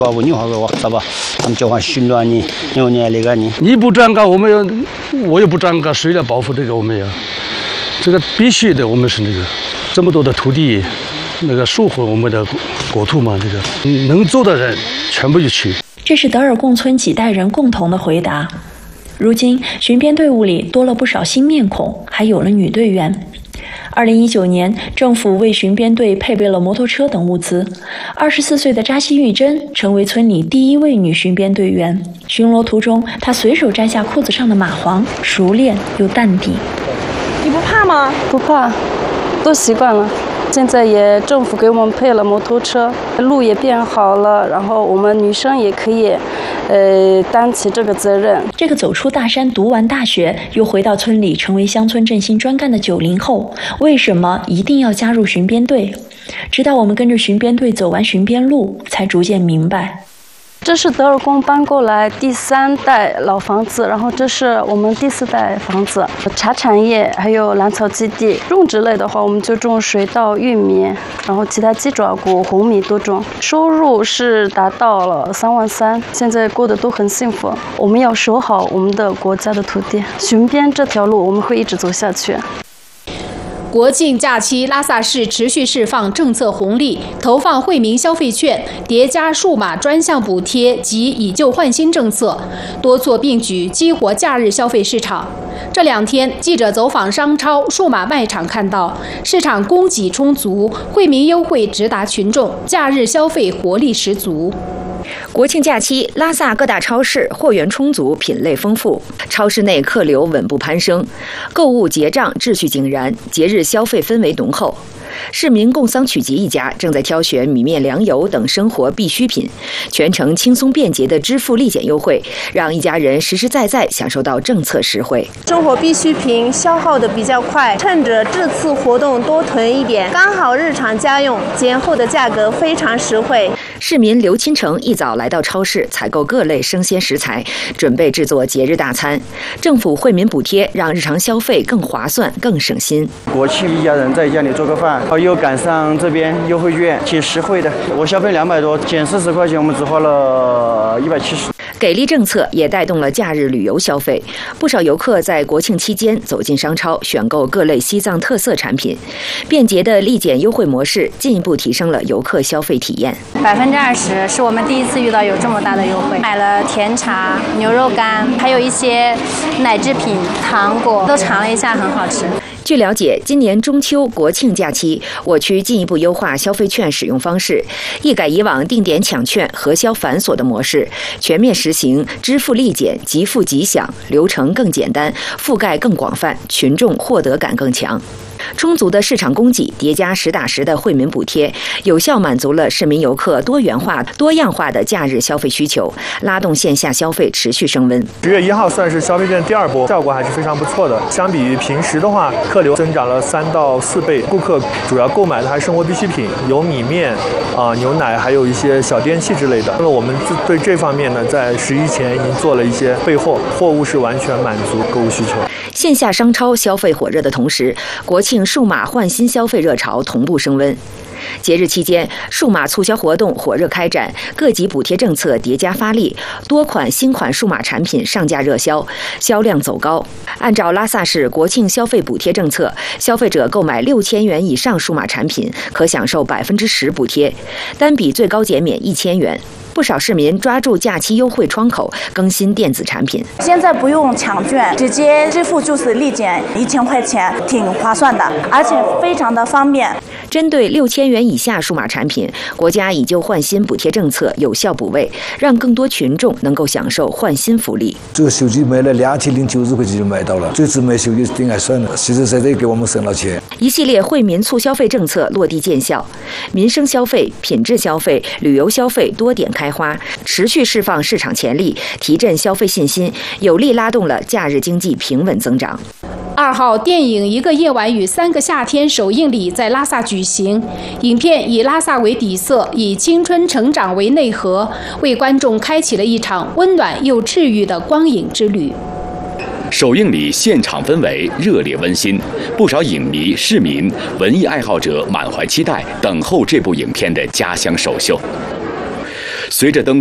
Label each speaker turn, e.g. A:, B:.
A: 我你好个我知道吧？他们交换训练你，因为那个
B: 你不站岗，我也不站岗，谁来保护这个我们呀？这个必须的，我们是那个这么多的土地，那个守护我们的国土嘛，这个能走的人全部就去。
C: 这是德尔贡村几代人共同的回答。如今，巡边队伍里多了不少新面孔，还有了女队员。2019年，政府为巡边队配备了摩托车等物资。24岁的扎西玉珍成为村里第1位女巡边队员。巡逻途中，她随手摘下裤子上的蚂蟥，熟练又淡定。
D: 你不怕吗？
E: 不怕，都习惯了。现在也政府给我们配了摩托车，路也变好了，然后我们女生也可以，担起这个责任。
C: 这个走出大山、读完大学，又回到村里成为乡村振兴专干的90后，为什么一定要加入巡边队？直到我们跟着巡边队走完巡边路，才逐渐明白。
E: 这是德尔贡搬过来第3代老房子，然后这是我们第4代房子。茶产业还有蓝草基地，种植类的话，我们就种水稻、玉米，然后其他鸡爪谷、红米都种。收入是达到了3万3，现在过得都很幸福。我们要守好我们的国家的土地，巡边这条路我们会一直走下去。
F: 国庆假期，拉萨市持续释放政策红利，投放惠民消费券，叠加数码专项补贴及以旧换新政策，多措并举，激活假日消费市场。这2天，记者走访商超、数码卖场，看到市场供给充足，惠民优惠直达群众，假日消费活力十足。
G: 国庆假期，拉萨各大超市货源充足，品类丰富，超市内客流稳步攀升，购物结账秩序井然，节日消费氛围浓厚。市民贡桑曲吉一家正在挑选米面粮油等生活必需品，全程轻松便捷的支付立减优惠，让一家人实实在在享受到政策实惠。
D: 生活必需品消耗的比较快，趁着这次活动多囤一点，刚好日常家用，节后的价格非常实惠。
G: 市民刘钦成一早来到超市采购各类生鲜食材，准备制作节日大餐。政府惠民补贴让日常消费更划算、更省心。
A: 国庆一家人在家里做个饭，又赶上这边优惠券，挺实惠的。我消费200多，减40块钱，我们只花了170。
G: 给力政策也带动了假日旅游消费，不少游客在国庆期间走进商超，选购各类西藏特色产品。便捷的立减优惠模式进一步提升了游客消费体验。
H: 20%是我们第一次遇到有这么大的优惠。买了甜茶、牛肉干，还有一些奶制品、糖果，都尝了一下，很好吃。
G: 据了解，今年中秋、国庆假期，我区进一步优化消费券使用方式，一改以往定点抢券、核销繁琐的模式，全面实行支付立减、即付即享，流程更简单，覆盖更广泛，群众获得感更强。充足的市场供给叠加实打实的惠民补贴，有效满足了市民游客多元化、多样化的假日消费需求，拉动线下消费持续升温。
I: 10月1号算是消费券第2波，效果还是非常不错的。相比于平时的话，客流增长了3到4倍。顾客主要购买的还是生活必需品，有米面、牛奶，还有一些小电器之类的。那么我们对这方面呢，在11前已经做了一些备货，货物是完全满足购物需求。
G: 线下商超消费火热的同时，国庆数码换新消费热潮同步升温。节日期间，数码促销活动火热开展，各级补贴政策叠加发力，多款新款数码产品上架热销，销量走高。按照拉萨市国庆消费补贴政策，消费者购买6000元以上数码产品，可享受10%补贴，单笔最高减免1000元。不少市民抓住假期优惠窗口，更新电子产品。
J: 现在不用抢券，直接支付就是立减1000块钱，挺划算的，而且非常的方便。
G: 针对6000元以下数码产品，国家以旧换新补贴政策有效补位，让更多群众能够享受换新福利。
K: 这个手机买了2090块钱就买到了，这次买手机挺划算的，实实在在给我们省了钱。
G: 一系列惠民促消费政策落地见效，民生消费、品质消费、旅游消费多点开花，持续释放市场潜力，提振消费信心，有力拉动了假日经济平稳增长。
F: 2号，电影《1个夜晚与3个夏天》首映礼在拉萨举行。影片以拉萨为底色，以青春成长为内核，为观众开启了一场温暖又治愈的光影之旅。
L: 首映礼现场氛围热烈温馨，不少影迷、市民、文艺爱好者满怀期待，等候这部影片的家乡首秀。 随着灯